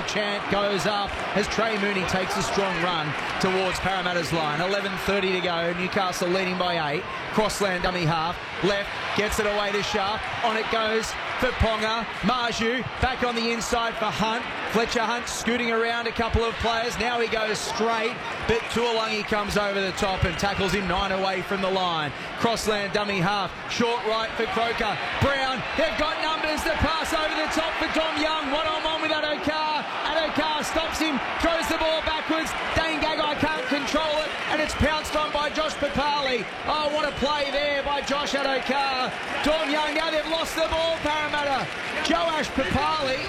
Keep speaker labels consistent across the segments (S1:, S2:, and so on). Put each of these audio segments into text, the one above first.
S1: chant goes up as Trey Mooney takes a strong run towards Parramatta's line. 11:30 to go. Newcastle leading by 8. Crossland dummy half. Left. Gets it away to Sharp. On it goes for Ponga. Marju back on the inside for Hunt. Fletcher Hunt scooting around a couple of players. Now he goes straight, but Tuolangi comes over the top and tackles him 9 away from the line. Crossland dummy half. Short right for Croker. Brown, they've got numbers. The pass over the top for Tom Young. One-on-one with Adokar. Adokar stops him, throws the ball backwards. Dane Gagai can't control it, and it's pounced on by Josh Papali. Oh, what a play there by Josh Adokar. Tom Young, now they've lost the ball, Parramatta. Joash Papali.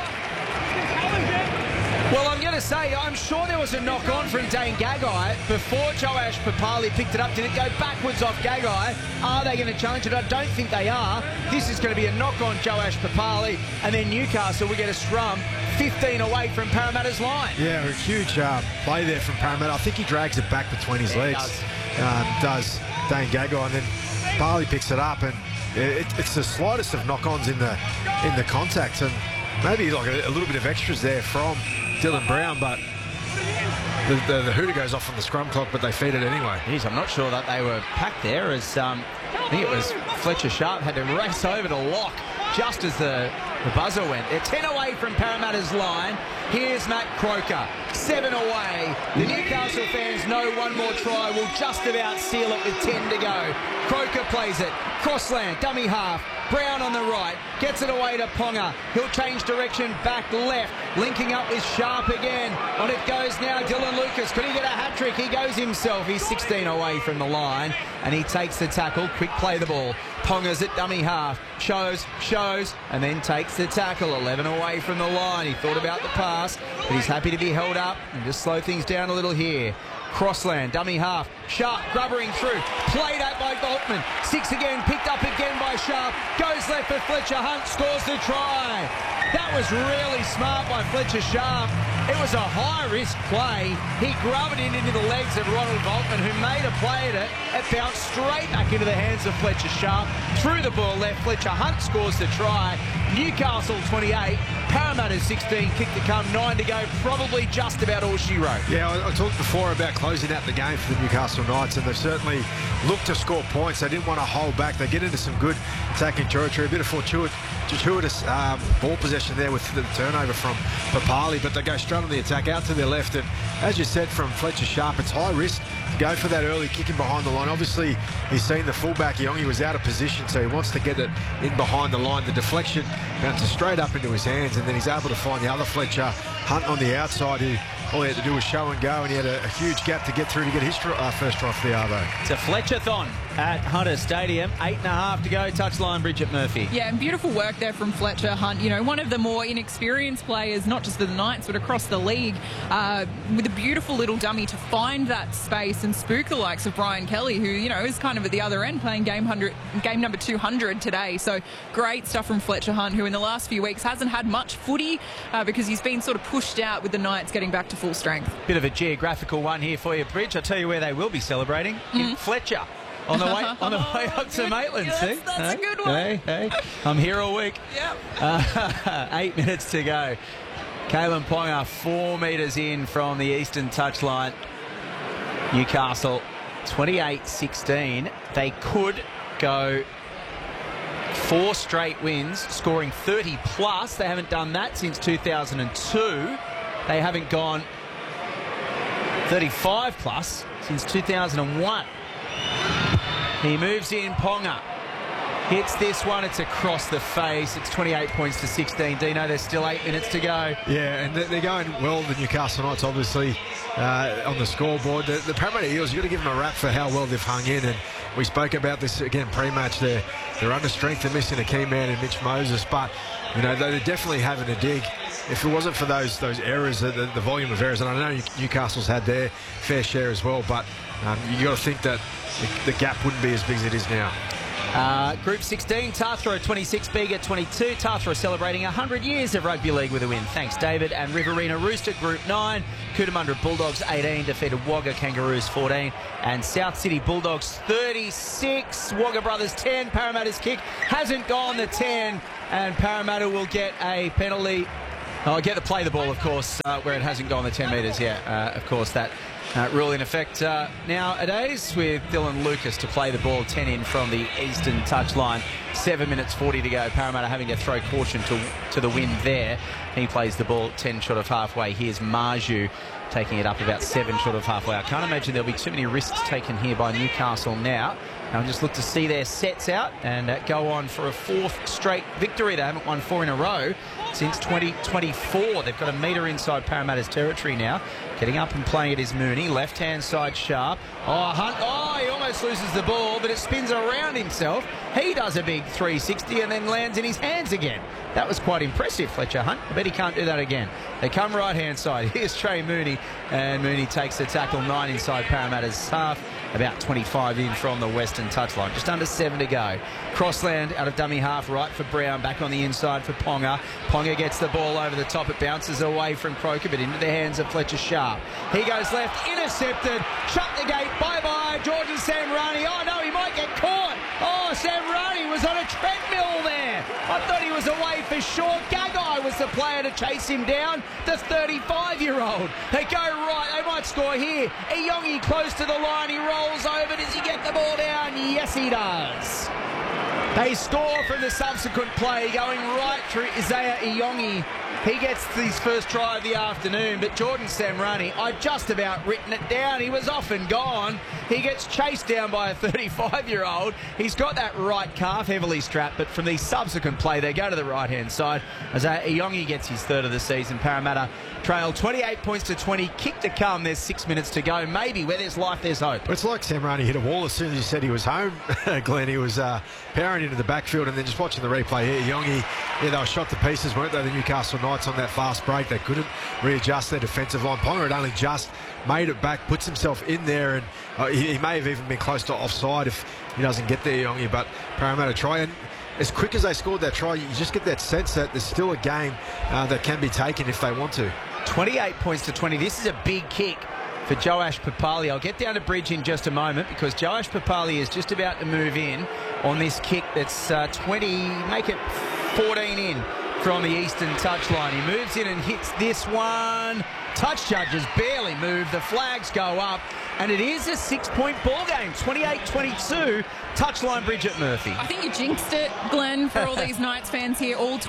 S1: Well, I'm going to say, I'm sure there was a knock-on from Dane Gagai before Joash Papali picked it up. Did it go backwards off Gagai? Are they going to challenge it? I don't think they are. This is going to be a knock-on Joash Papali, and then Newcastle will get a scrum 15 away from Parramatta's line.
S2: Yeah, a huge play there from Parramatta. I think he drags it back between his legs. Does Dane Gagai, and then Papali picks it up, and it's the slightest of knock-ons in the contact, and maybe like a little bit of extras there from Dylan Brown, but the hooter goes off on the scrum clock, but they feed it anyway.
S1: Jeez, I'm not sure that they were packed there, as I think it was Fletcher Sharp had to race over to lock just as the buzzer went. They're 10 away from Parramatta's line. Here's Matt Croker, 7 away. The Newcastle fans know one more try will just about seal it with 10 to go. Croker plays it. Crossland, dummy half. Brown on the right, gets it away to Ponga. He'll change direction back left, linking up with Sharp again. On it goes now Dylan Lucas. Could he get a hat-trick? He goes himself. He's 16 away from the line, and he takes the tackle. Quick play the ball. Ponga's at dummy half. Shows, and then takes the tackle. 11 away from the line. He thought about the pass, but he's happy to be held up and just slow things down a little here. Crossland, dummy half. Sharp grubbering through. Played out by Boltman. 6 again, picked up again by Sharp. Goes left for Fletcher Hunt. Scores the try. That was really smart by Fletcher Sharp. It was a high-risk play. He grubbed it into the legs of Ronald Boltman, who made a play at it. It bounced straight back into the hands of Fletcher Sharp. Threw the ball left. Fletcher Hunt scores the try. Newcastle 28. Parramatta 16. Kick to come. 9 to go. Probably just about all she wrote.
S2: Yeah, I talked before about closing out the game for the Newcastle Knights, and they've certainly looked to score points. They didn't want to hold back. They get into some good attacking territory. A bit of fortuitous ball possession there with the turnover from Papali, but they go straight on the attack out to their left, and as you said from Fletcher Sharp, it's high risk to go for that early kicking behind the line. Obviously, he's seen the fullback Yongi was out of position, so he wants to get it in behind the line. The deflection bounces straight up into his hands, and then he's able to find the other Fletcher Hunt on the outside, who all he had to do was show and go, and he had a huge gap to get through to get his first try for the Arvo.
S1: It's a Fletcher-thon at Hunter Stadium. 8.5 to go. Touchline, Bridget Murphy.
S3: Yeah, and beautiful work there from Fletcher Hunt. You know, one of the more inexperienced players, not just for the Knights, but across the league, with a beautiful little dummy to find that space and spook the likes of Brian Kelly, who, you know, is kind of at the other end playing game number 200 today. So great stuff from Fletcher Hunt, who in the last few weeks hasn't had much footy because he's been sort of pushed out with the Knights getting back to full strength.
S1: Bit of a geographical one here for you, Bridge. I'll tell you where they will be celebrating. In Fletcher. On the way up to Maitland.
S3: That's a good one.
S1: Hey, I'm here all week.
S3: Yep.
S1: 8 minutes to go. Kalen Ponga 4 metres in from the eastern touchline. Newcastle 28-16. They could go 4 straight wins, scoring 30 plus. They haven't done that since 2002. They haven't gone 35 plus since 2001. He moves in, Ponga. Hits this one, it's across the face. It's 28 points to 16. Dino, there's still 8 minutes to go.
S2: Yeah, and they're going well, the Newcastle Knights, obviously, on the scoreboard. The Parramatta Eels, you've got to give them a rap for how well they've hung in, and we spoke about this again pre-match. They're under strength, they're missing a key man in Mitch Moses, but, you know, they're definitely having a dig. If it wasn't for those errors, the volume of errors, and I know Newcastle's had their fair share as well, but you got to think that the gap wouldn't be as big as it is now.
S1: Group 16, Tathra 26, Bega 22. Tathra celebrating 100 years of rugby league with a win. Thanks, David. And Riverina Rooster, Group 9. Cootamundra Bulldogs 18, defeated Wagga Kangaroos 14. And South City Bulldogs 36. Wagga Brothers 10. Parramatta's kick hasn't gone the 10. And Parramatta will get a penalty I get to play the ball, of course, where it hasn't gone the 10 metres yet. Of course, that rule in effect nowadays with Dylan Lucas to play the ball 10 in from the eastern touchline. 7 minutes 40 to go. Parramatta having to throw caution to the wind there. He plays the ball 10 short of halfway. Here's Marju taking it up about 7 short of halfway. I can't imagine there'll be too many risks taken here by Newcastle now. I'll just look to see their sets out and go on for a 4th straight victory. They haven't won 4 in a row since 2024. They've got a metre inside Parramatta's territory now. Getting up and playing it is Mooney. Left-hand side Sharp. Oh, Hunt. Oh, he almost loses the ball, but it spins around himself. He does a big 360 and then lands in his hands again. That was quite impressive, Fletcher Hunt. I bet he can't do that again. They come right-hand side. Here's Trey Mooney, and Mooney takes the tackle 9 inside Parramatta's half. About 25 in from the western touchline. Just under 7 to go. Crossland out of dummy half, right for Brown. Back on the inside for Ponga. Ponga gets the ball over the top. It bounces away from Croker, but into the hands of Fletcher Sharp. He goes left, intercepted. Shut the gate. Bye-bye, Jordan Samrani. Oh, no, he might get caught. Oh, Samrani was on a treadmill there. I thought he was away for sure. Gagai was the player to chase him down. The 35-year-old. They go right. They might score here. Iyongi close to the line. He rolls over. Does he get the ball down? Yes, he does. They score from the subsequent play, going right through Isaiah Iyongi. He gets his first try of the afternoon, but Jordan Samrani, I've just about written it down. He was off and gone. He gets chased down by a 35-year-old. He's got that right calf heavily strapped, but from the subsequent play, they go to the right-hand side. Isaiah Iyongi gets his 3rd of the season. Parramatta trail 28 points to 20. Kick to come. There's 6 minutes to go. Maybe where there's life, there's hope.
S2: It's like Samrani hit a wall as soon as you said he was home, Glenn. He was powering into the backfield, and then just watching the replay here. Iyongi, they were shot to pieces, weren't they, the Newcastle Knights on that fast break. They couldn't readjust their defensive line. Ponga had only just made it back, puts himself in there, and he may have even been close to offside if he doesn't get there, Iyongi. But Parramatta try, and as quick as they scored that try, you just get that sense that there's still a game that can be taken if they want to. 28 points to 20. This is a big kick for Joash Papali. I'll get down to Bridge in just a moment because Joash Papali is just about to move in on this kick that's 20, make it 14 in from the eastern touchline. He moves in and hits this one. Touch judges barely move. The flags go up, and it is a 6-point ball game. 28-22. Touchline Bridget Murphy.
S3: I think you jinxed it, Glenn, for all these Knights fans here. All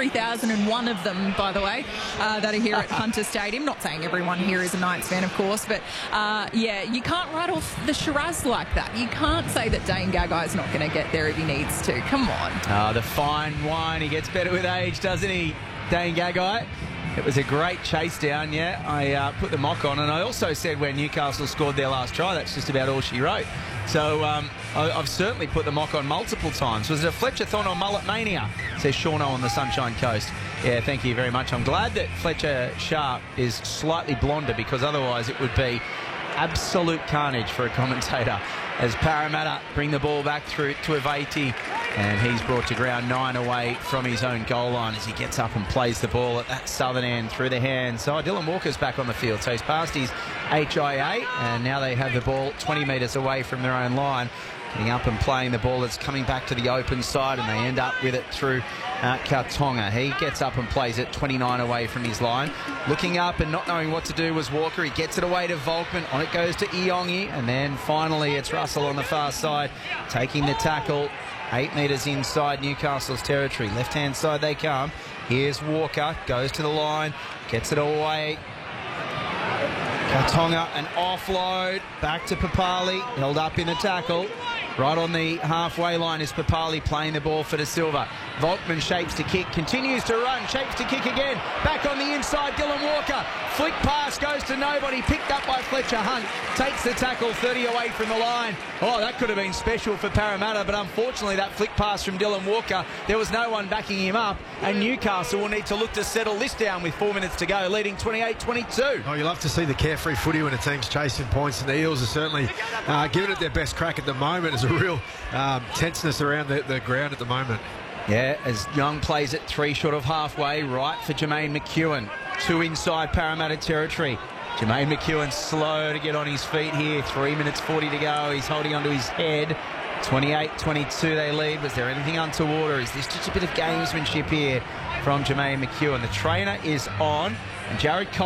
S3: 23,001 of them, by the way, that are here at Hunter Stadium. Not saying everyone here is a Knights fan, of course, but yeah, you can't write off the Shiraz like that. You can't say that Dane Gagai's not going to get there if he needs to. Come on.
S1: The fine wine. He gets better with age, doesn't he, Dane Gagai? It was a great chase down, yeah. I put the mock on, and I also said when Newcastle scored their last try, that's just about all she wrote. So I've certainly put the mock on multiple times. Was it a Fletcher-thon or mullet mania? Says Shauno on the Sunshine Coast. Yeah, thank you very much. I'm glad that Fletcher Sharp is slightly blonder because otherwise it would be absolute carnage for a commentator as Parramatta bring the ball back through to Avati, and he's brought to ground 9 away from his own goal line as he gets up and plays the ball at that southern end through the hands. Oh, Dylan Walker's back on the field, so he's past his HIA, and now they have the ball 20 metres away from their own line. Getting up and playing the ball that's coming back to the open side, and they end up with it through Kautonga. He gets up and plays it 29 away from his line. Looking up and not knowing what to do was Walker. He gets it away to Volkman. On it goes to Iyongi, and then finally it's Russell on the far side taking the tackle 8 metres inside Newcastle's territory. Left-hand side they come. Here's Walker, goes to the line, gets it away. Kautonga, an offload, back to Papali, held up in the tackle. Right on the halfway line is Papali playing the ball for De Silva. Volkman shapes to kick, continues to run, shapes to kick again. Back on the inside, Dylan Walker. Flick pass goes to nobody, picked up by Fletcher Hunt. Takes the tackle 30 away from the line. Oh, that could have been special for Parramatta, but unfortunately that flick pass from Dylan Walker, there was no one backing him up, and Newcastle will need to look to settle this down with 4 minutes to go, leading 28-22.
S2: Oh, you love to see the carefree footy when a team's chasing points, and the Eels are certainly giving it their best crack at the moment. There's a real tenseness around the ground at the moment.
S1: Yeah, as Young plays it 3 short of halfway, right for Jermaine McEwen. 2 inside Parramatta territory. Jermaine McEwen slow to get on his feet here. 3 minutes 40 to go. He's holding onto his head. 28-22 they lead. Was there anything untoward, or is this just a bit of gamesmanship here from Jermaine McEwen. The trainer is on, and Jared